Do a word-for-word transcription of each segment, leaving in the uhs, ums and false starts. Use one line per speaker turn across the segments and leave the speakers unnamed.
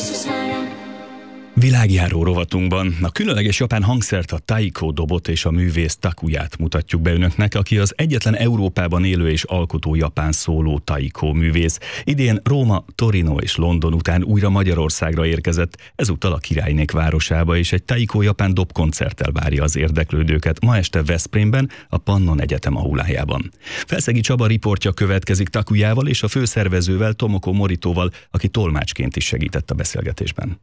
Világjáró rovatunkban a különleges japán hangszert, a taiko dobot és a művész Takuyát mutatjuk be önöknek, aki az egyetlen Európában élő és alkotó japán szóló taiko művész. Idén Róma, Torino és London után újra Magyarországra érkezett, ezúttal a királynék városába, és egy taiko japán dobkoncerttel várja az érdeklődőket ma este Veszprémben, a Pannon Egyetem aulájában. Felszegi Csaba riportja következik Takuyával és a főszervezővel, Tomoko Moritóval, aki tolmácsként is segített a beszélgetésben.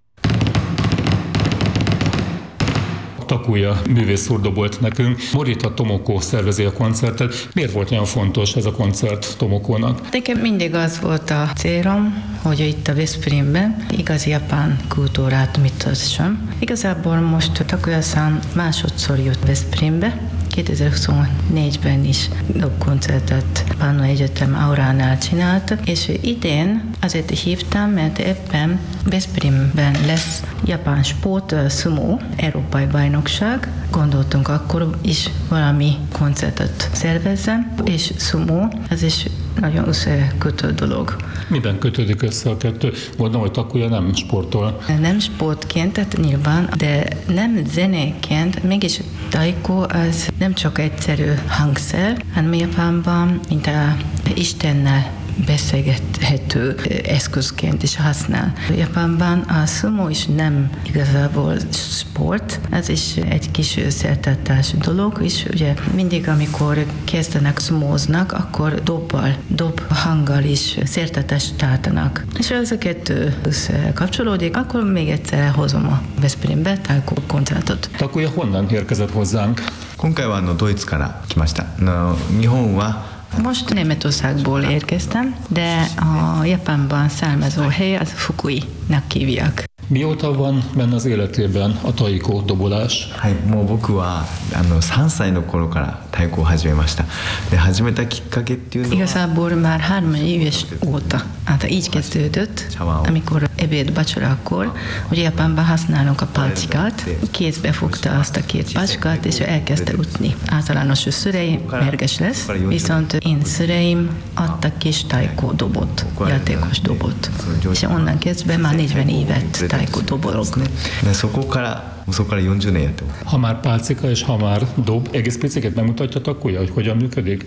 Takuya művész szurdobolt nekünk. Morita Tomoko szervezi a koncertet. Miért volt olyan fontos ez a koncert Tomokónak?
Nekem mindig az volt a célom, hogy itt a Veszprémben igazi japán kultúrát mutassam. Igazából most Takuya-san másodszor jött Veszprémbe. kétezer-huszonnégyben is dobkoncertet Pannon Egyetem auránál csinált, és idén azért hívtam, mert ebben Veszprémben lesz japán sport, sumo, európai bajnokság. Gondoltunk akkor is valami koncertet szervezzem, és sumo, ez is nagyon összekötő dolog.
Minden kötődik össze a kettő? Gondolom, hogy Takuya nem sportol.
Nem sportként, tehát nyilván, de nem zenéként, mégis taiko az nem csak egyszerű hangszer, hanem Japánban, mint a Istennel beszélgethető eszközként is használ. Japánban a sumo is nem igazából sport, ez is egy kis szertartás dolog, és ugye mindig, amikor kezdenek sumóznak, akkor dobbal, dob hanggal is szertartást tartanak. És ez a kettő kapcsolódik, akkor még egyszer hozom a Veszprémbe taiko koncertot.
Takuya honnan érkezett hozzánk?
今回はあのドイツから来ました。あの日本は
Most Németországból érkeztem, de a Japánban származó hely az Fukui-nak hívják.
Mióta van benne az életében a taiko dobolás?
はい、もう僕はあのさんさいの頃から太鼓を始めました。で始めたきっかけっていうのは
Igazából már három éves óta. Hát így kezdődött, amikor ebéd vacsorakor, hogy Japánban használunk a palcikát, kézbe fogta azt a két palcikát, és elkezdte ütni. Általános szüleim mérges lesz, viszont én szüleim adtak kis taiko dobot, játékos dobot. És onnan kezdve már negyven évet taiko dobolok.
でそこからそこからよんじゅうねんやってます。
Ha már pálcika és ha már dob, egész piciket bemutatja Takuya, hogy hogyan működik?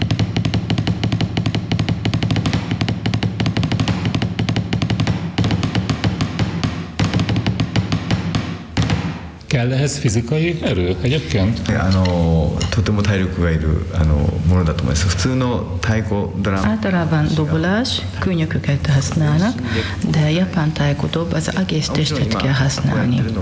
Kell ehhez fizikai erő egyébként?
あのとても体力がいるあのものだと思います。普通の太鼓ドラム
Általában dobolás, könnyököket használnak, de japán taiko dob az egész testet kell használni.